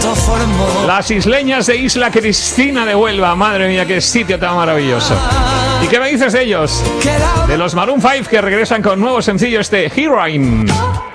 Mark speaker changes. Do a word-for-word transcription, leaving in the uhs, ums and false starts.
Speaker 1: Las isleñas de Isla Cristina de Huelva. Madre mía, qué sitio tan maravilloso. ¿Y qué me dices de ellos? De los Maroon cinco, que regresan con nuevo sencillo, este Heroine.